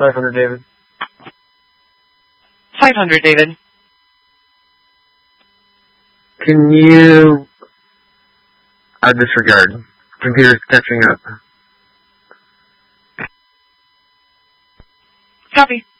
500, David. 500, David. Can you... I disregard. Computer's catching up. Copy.